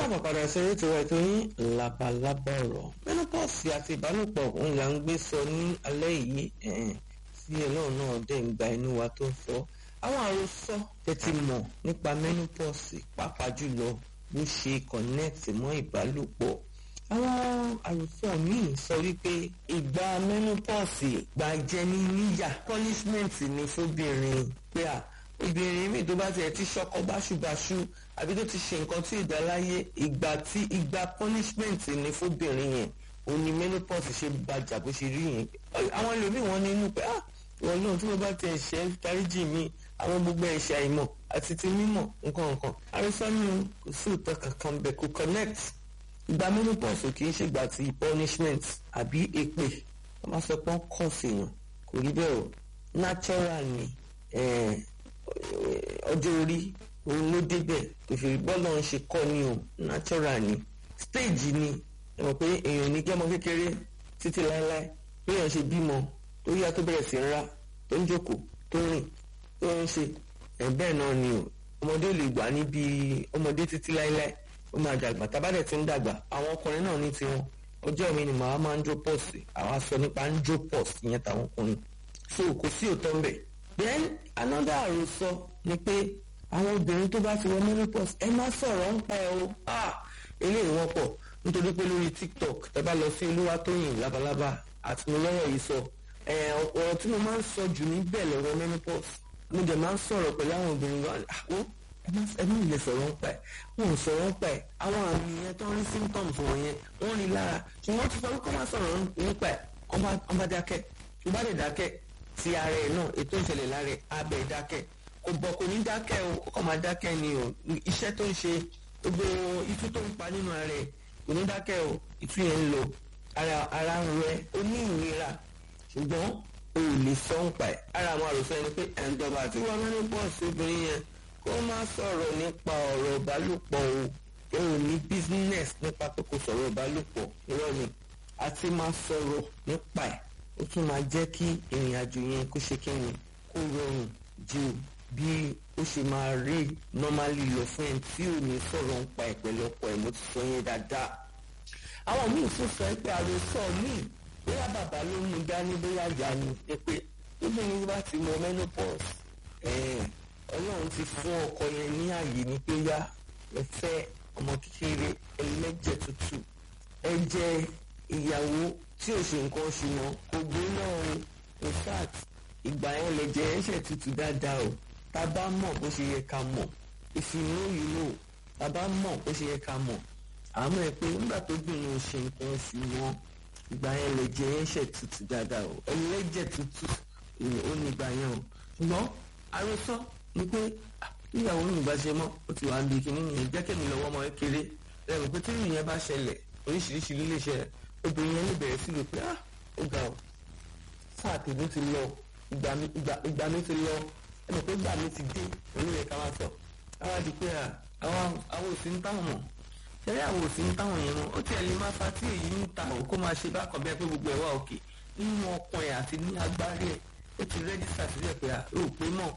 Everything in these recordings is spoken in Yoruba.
káàbọ̀ padà sórí ètò ètò yín labalábá ọ̀rọ̀. menopause àti ìbálòpọ̀ òun là ń gbé sọ ní alẹ́ yìí tí ọlọ́run náà dẹ̀ ń gba inú wa tó ń sọ. àwọn àròsọ tẹ́tí mọ̀ nípa menopause pàápàá jùlọ bó ṣe connect mọ́ ìbálòpọ̀. àwọn àròsọ míì sọ wípé ìgbà menopause ìgbà jẹni níyà punishment ni fóbìnrin pé obìnrin mi tó bá tiẹ̀ ti ṣọkọ báṣubàṣu àbí tó ti ṣe nǹkan tí ìdáláyé ìgbà punishment ni fóbìnrin yẹn òun ni menopause ṣe bàjà bó ṣe rí yẹn. àwọn ẹlòmíì wọn nínú pé wọn náà tí mo bá tiẹ̀ ṣe dáríjì mi àwọn gbogbo ẹ̀ṣẹ̀ àìmọ̀ àti ti mímọ̀ nǹkan àrísọ́nù kò sí ìtọ́ kankan bẹ̀ kò connect. ìgbà menopause kì í ṣe ìgbà ti punishment àbí èpè wọ́n máa sọ pé wọ́n kàn sí èèyàn kò rí bẹ́ẹ̀ o natural ni ọjọ́ orí òun ló débẹ̀ òfìrí bọ́ọ̀lù ọ̀hún ṣe kọ́ ni o natural ni stage ni ẹ mọ̀ pé èèyàn ní gẹ́mọ kékeré títí láéláé bí èèyàn ṣe bímọ tó yá tó bẹ̀rẹ̀ sí ń rá tó ń jókòó tó rìn tó ń ṣe bẹ́ẹ̀ náà ni o ọmọdé lè gbà níbi ọmọdé títí láéláé ó máa dàgbà tábàdẹ̀ tí ń dàgbà àwọn ọkùnrin náà ní tiwọn ọjọ́ mi ni màá máa ń jó pọ̀ sí àwa sọ nípa ń jó pọ̀ sí ìyẹn táwọn ọkùnrin so kò sí òótọ́ ń bẹ̀. then another àròsọ ni pé àwọn obìnrin tó bá ti wọ menopause ẹ má sọ̀rọ̀ ń pa ẹ o eléyìí wọ́pọ̀ nítorí pé lórí TikTok tẹ́ bá lọ sí Olúwatóyìn Labalábá àti mo lọ́rọ̀ yìí sọ ọ̀rọ̀ tí mo máa ń sọ jù níbẹ̀ lọ́rọ̀ menopause mo dẹ̀ máa ń sọ̀rọ̀ pẹ̀lú àwọn obìnrin gan ẹni ìlẹ̀ sọ̀rọ̀ ń pa ẹ̀ wọn ò sọ̀rọ̀ ń pa ẹ̀ àwọn àmì yẹn tó ń rí symptoms wọ̀nyẹn wọ́n rí lára ṣùgbọ́n ti sọ pé kó má sọ̀rọ̀ nípa ẹ̀ wọ́n bá dákẹ́ tó bá lè dákẹ́ ti ara ẹ̀ náà ètò ìṣẹ̀lẹ̀ lára ẹ̀ abẹ́ dákẹ́ kò bọ̀ kò ní dákẹ́ o kò máa dákẹ́ ni o iṣẹ́ tó ń ṣe gbogbo itú tó ń pa nínú ara ẹ̀ kò ní dákẹ́ o itú yẹn ń lọ ara ń rẹ ó ní ìnira ṣùgbọ́n o ò lè sọ ń pa ẹ̀ ara àwọn àròsọ ẹni pé ẹ̀ńdọ̀bà tí wọ́n mẹ́rin pọ̀ sí obìnrin yẹn kó má sọ̀rọ̀ nípa ọ̀rọ̀ ìbálòpọ̀ o ò ní business nípa pé kò sọ̀rọ̀ ìbálòpọ̀ irọ́ ni àti máa sọ̀rọ̀ nípa ẹ̀ ó tún máa jẹ́ kí ìrìn àjò yẹn kó ṣe kíni kó rọrùn ju bí ó ṣe máa rí normally lọ fún ẹni tí ò ní sọ̀rọ̀ nípa ẹ̀ pẹ̀lú ọkọ ẹ̀ mo ti sọ yẹn dáadáa. àwọn míì tún sọ pé àròsọ míì bóyá bàbá ló mú dání bóyá ìyá ni pé obìnrin bá ti mọ menopause ọlọ́run ti fún ọkọ yẹn ní ààyè ní pé yá ẹ fẹ́ ọmọ kékeré ẹlẹ́jẹ̀ tútù ẹ jẹ́ ìyàwó tí ò ṣe nǹkan oṣù mọ́ kò gbé náà o in fact ìgbà yẹn lè jẹ́ ẹ̀ṣẹ̀ tútù dáadáa o tá a bá mọ̀ bó ṣe yẹ ká mọ̀ if you know you know tá a bá mọ̀ bó ṣe yẹ ká mọ̀ àmọ́ ẹ pé nígbà tó gbìyànjú ṣe nǹkan oṣù wọn ìgbà yẹn lè jẹ́ ẹ̀ṣẹ̀ tútù dáadáa o ẹlẹ́jẹ̀ tútù ó ní ìgbà yẹn o ṣùgbọ́n àròsọ ni pé níyàwó ní ìbáṣe mọ́ ó ti wà ń bí kíní nìyẹn jẹ́ kẹ́mi lọ́wọ́ ọmọ kékeré lẹ́nu pé tí ìyẹn bá ṣẹlẹ̀ oríṣiríṣi lílé ṣẹlẹ̀ obìnrin yẹn lè bẹ̀rẹ̀ sí rò pé ó ga ọ́ sáà tèmi ti lọ ìgbà mi ti lọ ẹnu pé ìgbà mi ti dé olóyè ká máa sọ àwa di pé àwọn òsì ń táwọn mọ̀ ṣẹlẹ̀ àwọn òsì ń táwọn yẹn mọ̀ ó tiẹ̀ lè má fa tí èyí ń ta ò kó máa ṣe bákan bẹ́ẹ̀ pé gbogbo ẹ̀ wá òkè nínú ọkàn ẹ̀ àti ní agbárí ẹ̀ ó ti rẹ́dísà sílẹ̀ pé ó pé mọ̀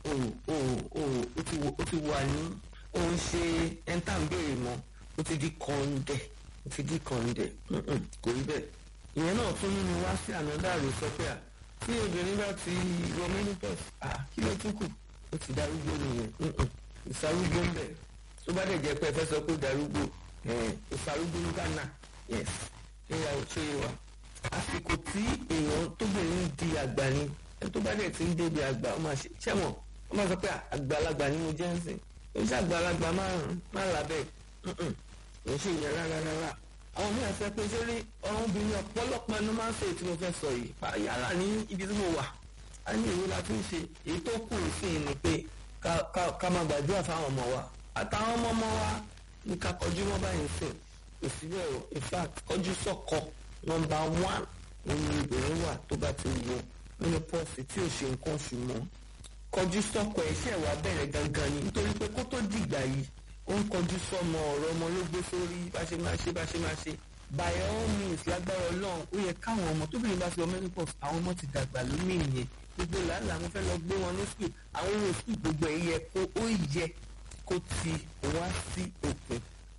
ó ti wà ní òun ṣe ẹ̀ńtà ń béèrè mọ́ ó ti di kọ́ńdẹ̀ kò rí bẹ́ẹ̀ ìyẹn náà tún nínú wá sí ànádà rò sọ pé tí obìnrin bá ti wọ menopause kí ló tún kù ó ti darúgbó nìyẹn ìsarúgbó ń bẹ̀ tó bá dẹ̀ jẹ́ pé ẹ fẹ́ sọ pé darúgbó ìsarúgbó ń Ghana yes ẹ̀yà òtún yìí wà àsìkò tí èèyàn tóbìnrin di àgbà ni ẹni tó bá dẹ̀ ti ń débi àgbà ó máa ṣe ṣẹ́wọ̀n ó máa sọ pé àgbàlagbà ni mo jẹ́ ń sìn ó ṣe àgbàlagbà máa lábẹ́ ò ṣe ìyẹn rárá àwọn mí àfẹ́ pé sórí ọ̀rọ̀bìnrin ọ̀pọ̀lọpọ̀ ẹnu máa ń sọ èyí tí mo fẹ́ sọ yìí yálà ní ibi tí mo wà á ní èyí la fi ń ṣe èyí tó kù sí ni pé ká máa gbàdúrà fáwọn ọmọ wa àtàwọn ọmọ wa ní ká kọjú mọ́ báyìí sìn kò síbẹ̀ o in fact kọjú sọ́kọ nọ́mbà 1 òun obìnrin wà tó bá ti wọ menopause tí ò ṣe nǹkan oṣù mọ́ kọjú sọ́kọ ẹ̀ṣẹ̀ wa bẹ̀rẹ̀ gangan ni nítorí pé kó tó dìgbà yìí ó ń kọjú sọmọ ọ̀rọ̀ ọmọ ló gbé sórí bá ṣe máa ṣe by all means lágbára Ọlọ́run ó yẹ káwọn ọmọ tóbìnrin bá ti wọ menopause àwọn ọmọ ti dàgbà lómi ìyẹn gbogbo làálàá mo fẹ́ lọ gbé wọn ní school àwọn ohun school gbogbo ẹ̀ yẹ kó ó yẹ kó ti wá sí òpin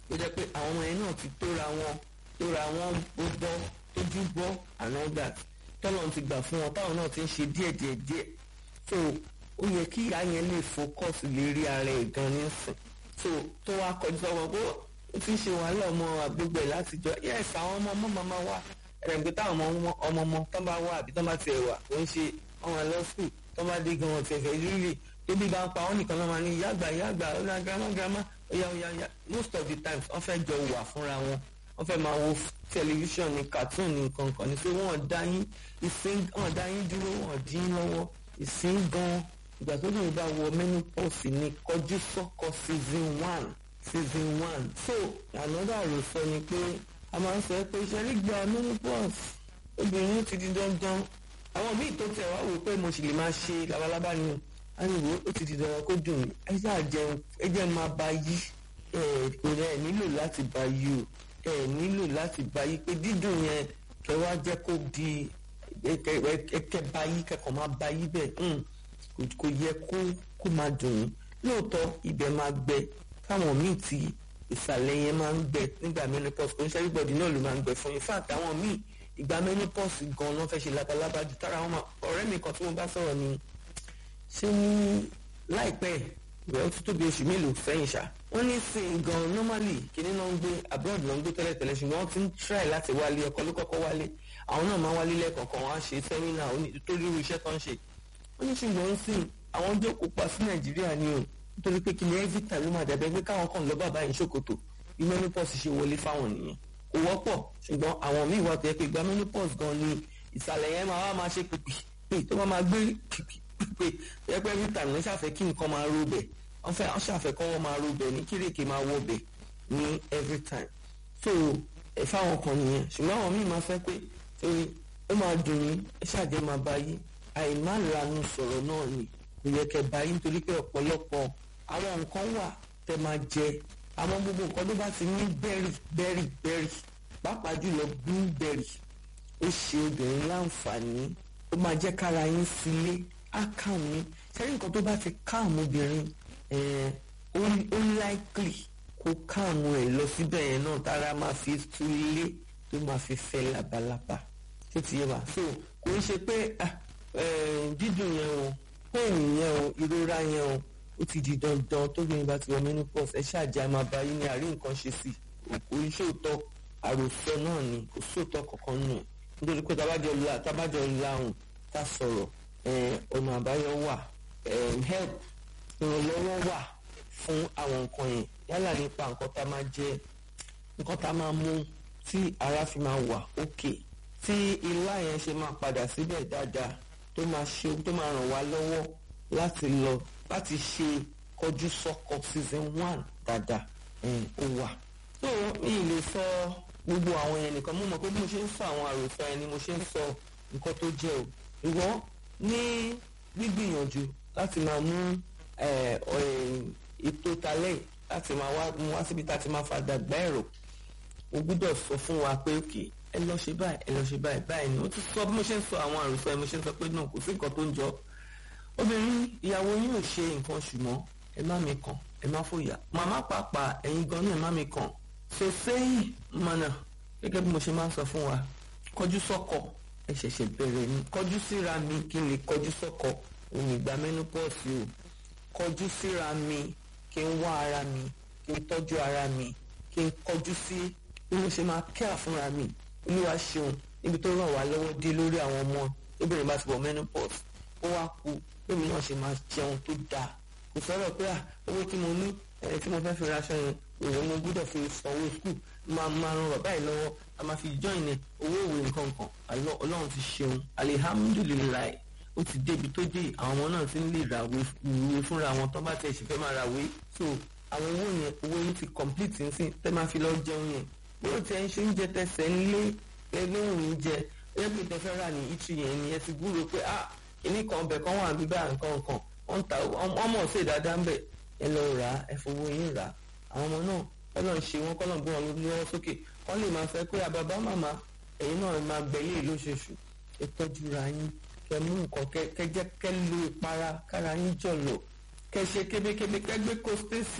ó jẹ́ pé àwọn ọmọ yẹn náà ti tóra wọn gbọ́ tójú bọ́ and all that tọ́lọ́run ti gbà fún wọn táwọn náà ti ń ṣe díẹ̀ so ó yẹ kí ìyá yẹn lè focus lérí ara ẹ̀ gan nísìn so tó wá kọjú sọ́wọ́ pé ó ti ń ṣe wàhálà ọmọ àgbègbè látijọ́ yes àwọn ọmọ máa wà ẹ̀rẹ̀ǹgbẹ́ táwọn ọmọ tán bá wà àbí tán bá tiẹ̀ wà ó ń ṣe ọmọ lọ school tán bá dé gan ọ̀tẹ̀ fẹ́ rírì tóbi bá ń pa wọn nìkan náà máa ní ìyá àgbà ó ní grandma oya most of the times wọ́n fẹ́ jọ wà fúnra wọn wọ́n fẹ́ máa wo tẹlifíṣàn ní cartoon ní kankan ní pé wọ́n dá yín dúró wọ́n dín yín lọ́wọ́ ìsín gan ìgbà tó lóun bá wọ menopause ní kọjú sọ́kọ season one so another àròsọ ni pé a máa ń sọ pé ìṣẹ́rí gba menopause obìnrin ti di dandan àwọn míì tó tẹ̀ wá wò pé mo sì lè máa ṣe labalábá ni àyìnbó ó ti di dandan kó dùn mí ẹ jẹ́ máa bá yí kò rẹ̀ nílò láti bá yí o nílò láti bá yí pé dídùn yẹn kẹ wá jẹ́ kó di kẹ bá yí kẹkọ̀ọ́ máa bá yí bẹ́ẹ̀ kò yẹ kó máa dùn yín lóòótọ́ ibẹ̀ máa gbẹ káwọn míì tí ìsàlẹ̀ yẹn máa ń gbẹ nígbà menopause kò ń ṣe everybody náà ló máa ń gbẹ fún yín fún àtàwọn míì ìgbà menopause gan-an fẹ́ ṣe labalábá ju tára wọn ọ̀rẹ́ mi kan tí mo bá sọ̀rọ̀ ni ṣé ní láìpẹ́ ìwé ó ti tóbi oṣù mélòó sẹ́yìn ṣá wọ́n ní sìn gan normally kíní náà ń gbé abroad náà ń gbé tẹ́lẹ̀tẹ́lẹ̀ ṣùgbọ́n wọ́n ti ń try láti wálé ọkọ ló kọ́kọ́ wálé àwọn náà máa wálé lẹ́ẹ̀kọ̀ọ̀kan wọ́n á ṣe sẹ́mínà tó rí irú iṣẹ́ tó ń ṣe wọ́n ní ṣùgbọ́n ń sìn àwọn jókòó pa sí nàìjíríà ni o nítorí pé kíni ẹ́fíta ló máa dàbẹ́ pé káwọn kan lọ bàbá yìí ṣòkòtò bí menopause ṣe wọlé fáwọn nìyẹn kò wọ́pọ̀ ṣùgbọ́n àwọn míì wà tó yẹ pé ìgbà menopause gan ni ìsàlẹ̀ yẹn máa ṣe pèpè tó máa gbé pèpè yẹ pé ẹ́fíta ló ṣàfẹ́ kí nǹkan máa ro bẹ̀ wọ́n ṣàfẹ́ kọ́ wọ́n máa ro bẹ̀ ní kírèké máa wọ bẹ̀ ní every time so fáwọn kan nìyẹn ṣùgbọ́n àwọn míì máa fẹ́ pé torí ó máa dùn yín ẹ ṣàjẹ́ máa bá yí àìmálànú sọ̀rọ̀ náà ni kò yẹ kẹ́ bá yí nítorí pé ọ̀pọ̀lọpọ̀ àwọn nǹkan wà tẹ́ máa jẹ àwọn gbogbo nǹkan tó bá ti ní bẹ́rì pàápàá jùlọ blueberry ó ṣe obìnrin láǹfààní ó máa jẹ́ kára yín sílé á kàn mí sẹ́yìn nǹkan tó bá ti káàmù obìnrin ó likely kó káàmù ẹ̀ lọ síbẹ̀ yẹn náà tára máa fi túlé tó máa fi fẹ́ labalábá tó ti yé wa so kò ń ṣe pé dídùn yẹn o pain yẹn o ìrora yẹn o ó ti di dandan tóbìnrin bá ti wọ menopause ẹ ṣáàjì máa bá yín ní àrí nǹkan ṣe sí kò ń ṣòótọ́ àròsọ náà ni kò sóòótọ́ kankan nù nítorí pé tábàjọ lahùn tá sọ̀rọ̀ ọ̀nà àbáyọ wà help ìrànlọ́wọ́ wà fún àwọn nǹkan yẹn yálà nípa nǹkan tá máa jẹ nǹkan tá máa mú tí ara fi máa wà òkè tí ilá yẹn ṣe máa padà síbẹ̀ dáadáa tó máa ràn wá lọ́wọ́ láti ṣe kọjú sọ́kọ season 1 dáadáa ó wà. tó mi lè sọ gbogbo àwọn yẹn nìkan mo mọ̀ pé bí mo ṣe ń sọ àwọn àròsọ yẹn ni mo ṣe ń sọ nǹkan tó jẹ́ o ìwọ́n ní gbígbìyànjú láti máa mú ètò talẹ̀ láti máa mú wá síbi tá a ti máa fàdà gbá ẹ̀rọ o gbúdọ̀ sọ fún wa pé òkè ẹ lọ ṣe báyìí ni ó ti sọ bí mo ṣe ń sọ àwọn àròsọ yẹn mo ṣe ń sọ pé náà kò sí nǹkan tó ń jọ obìnrin ìyàwó yín ò ṣe nǹkan ṣùgbọ́n ẹ má mi kàn ẹ má fòyà màmá pàápàá ẹ̀yin gan náà ẹ má mi kàn so sẹ́yìn mọ̀nà gẹ́gẹ́ bí mo ṣe máa ń sọ fún wa kọjú sọ́kọ ẹ ṣẹ̀ṣẹ̀ bẹ̀rẹ̀ ni kọjú síra mi kí n lè kọjú sọ́kọ òun ìgbà menopause o kọjú síra mi kí n wá ara mi kí n tọ́jú ara mi kí n kọjú sí bí mo ṣe máa kẹ́à fúnra mi olúwa ṣeun níbi tó ràn wá lọ́wọ́ dé lórí àwọn ọmọ obìnrin bá ti wọ menopause ó wá kú lómi náà ṣe máa jẹun tó dáa kò sọ̀rọ̀ pé owó tí mo ní tí mo fẹ́ fi raṣọ yẹn òun mo gbọ́dọ̀ fi sanwó skul máa ran bàbá yìí lọ́wọ́ a máa fi join ẹ̀ owó òwe nǹkan kan ọlọ́run ti ṣeun alihamudulilayi ó ti débi tó dé àwọn ọmọ náà ti ń lè ràwé ìwé fúnra wọn tó bá tẹ̀ ṣe fẹ́ máa ràwé so àwọn owó yẹn ti complete nsìn tẹ́ máa fi lọ jẹun yẹn bí ó ti ẹ̀ ń ṣe oúnjẹ tẹ̀sẹ̀ ńlé ẹgbẹ́rún ní jẹ ẹgbẹ́ tẹ́fẹ́ rà ní ìtì yẹn ni ẹ ti gbúrò pé kìíní kan ọbẹ̀ kan wà bíbá nǹkan kan wọ́n ta ọmọ ọ̀sẹ̀ dáadáa ń bẹ̀ ẹ lọ rà á ẹ fowó yín rà á àwọn ọmọ náà kọ́lọ̀ ń ṣe wọ́n kọ́lọ̀ ń gbé wọn lọ́wọ́ sókè wọ́n lè máa fẹ́ pé àbàbá màmá ẹ̀yin náà máa gbẹ̀lé lóṣooṣù ẹ tọ́jú ra yín kẹ mú nǹkan kẹ lo ìpara kára yín jọ̀lọ̀ kẹ ṣe kébékébé kẹ gbé kóstésì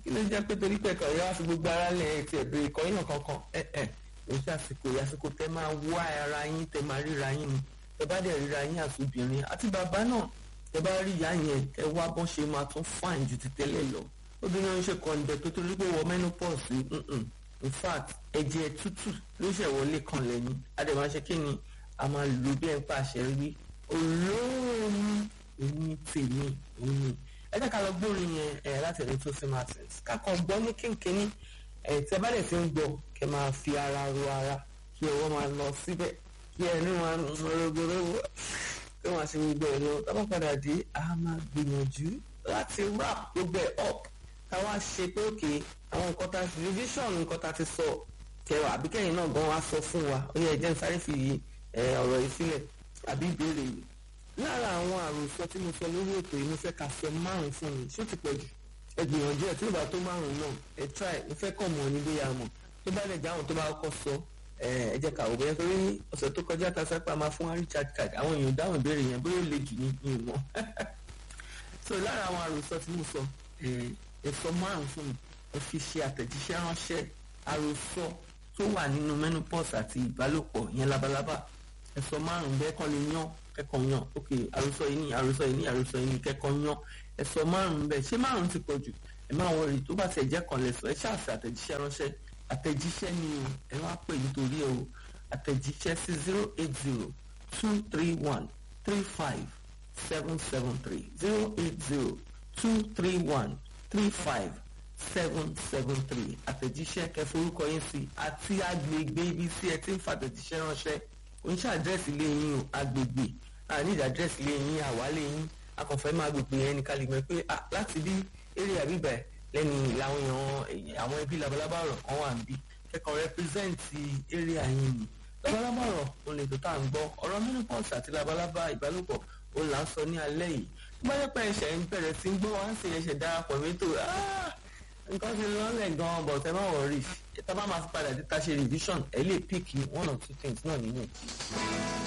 kí ló jẹ́ pé torí pé ẹ̀kọ́ yẹn wá fi gbogbo ara lẹ̀ ti ẹ̀bẹ̀rẹ̀ ìkọ́ yín kankan èyí àsìkò tẹ máa wá ara yín tẹ máa ríra yín ni tẹ bá dẹ̀ ríra yín àti obìnrin àti bàbá náà tẹ bá rí ìyá yẹn ẹ wá bọ́n ṣe máa tún fáìn ju ti tẹ́lẹ̀ lọ obìnrin ń ṣe kọ̀ǹdẹ̀ tó torí pé wọ menopause in fact ẹ̀jẹ̀ tútù ló ṣẹ̀ wọlé kan lẹ́yìn adẹ̀máa ṣe kí ni a máa lò bí ẹ̀ ń pàṣẹ rí olóòórùn èmi tèmi òní ẹ jẹ́ ká lọ gbórin yẹn láti ẹ̀rí tó sí martins kákan gbọ́ ní kínkínní tí ẹ bá dẹ̀ ti ń gbọ́ kẹ́ máa fi ara ro ara kí ọwọ́ máa lọ síbẹ̀ kí ẹnu máa rògbòrògbò kí wọ́n ṣe gbogbo ẹ̀ lọ tábà padà dé a máa gbìyànjú láti wrap gbogbo ẹ̀ up káwá ṣe pé òkè àwọn nǹkan tá a ti revision nǹkan tá a ti sọ kẹwàá àbí kẹ́yìn náà gan wá sọ fún wa ó yẹ jẹ́ ń sáré fi ọ̀rọ̀ yìí sílẹ̀ àbí ìbéèrè yìí lára àwọn àròsọ tí mo sọ lórí ètò yìí mo fẹ́ ká sọ 5 fún mi ṣó ti pọ̀ jù ẹ gbìyànjú ẹ tí ó bá tó 5 náà ẹ try mo fẹ́ kàn mọ́ ní bóyá mọ̀ tó bá lè jẹ́ àwọn tó bá kọ́ sọ ẹ jẹ́ ká wò bóyá torí ọ̀sẹ̀ tó kọjá ta sápá máa fún wa recharge card àwọn èèyàn dáhùn ìbéèrè yẹn bóyá ó le jù ní ìmọ̀ so lára àwọn àròsọ tí mo sọ ẹ sọ 5 fún mi ẹ fi ṣe àtẹ̀jíṣẹ́ ránṣẹ́ àròsọ tó wà nínú menopause àti ìbálòpọ̀ yẹn labalábá ẹ sọ 5 bẹ́ẹ̀ kàn lè yan kẹ́kọ̀ọ́ yan ok àròsọ yìí ní àròsọ yìí ní àròsọ yìí ní kẹ́kọ̀ọ́ yan ẹ sọ 5 bẹ́ẹ̀ ṣé 5 ti pọ̀ jù ẹ máa wọrí tó bá tiẹ̀ jẹ́ kan lẹ́sọ̀ ẹ ṣáà fi àtẹ̀jíṣẹ́ ránṣẹ́ àtẹ̀jíṣẹ́ ni o ẹ wá pè nítorí o àtẹ̀jíṣẹ́ sí 08023135773 àtẹ̀jíṣẹ́ kẹforúkọ yín sí àti agbègbè ibi tí ẹ ti ń fàtẹ̀jíṣẹ́ ránṣẹ́ oníṣẹ́ àdírẹ́sì ilé yín o agbègbè àníjì àdírẹ́sì ilé yín àwálé yín akọ̀fẹ́ máa gbègbè yẹn ní kálímọ̀ pé láti bí eré àbíbà lẹ́ni làwọn èèyàn àwọn ẹbí labalábá ọ̀rọ̀ kan wà níbí kẹ́kọ̀ọ́ rẹ́pírẹ́sẹ̀ǹtì eré àyìn ni labalábá ọ̀rọ̀ òun lè tó tá à ń gbọ́ ọ̀rọ̀ menopause àti labalábá ìbálòpọ̀ òun là ń sọ ní alẹ́ yìí tó bá yẹ pé ẹ̀ṣẹ̀ ń bẹ̀rẹ̀ sí ń gbọ́ wá sí ẹ̀ṣẹ̀ darapọ̀ mẹ́tò nǹkan ti lọ́lẹ̀ gan-an bọ̀ tẹ́ bá wọ̀ rí tá bá máa fi padà dé tá ṣe revision ẹ̀ lè pick 1 or 2 things náà nínú.